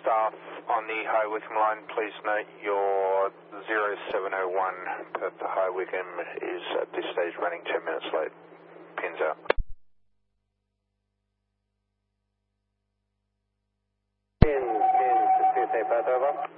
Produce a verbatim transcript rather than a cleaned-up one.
staff on the High Wycombe line, please note your zero seven zero one per the High Wycombe is at this stage running ten minutes late. Pins out. Pin, pin, Tuesday, pass over.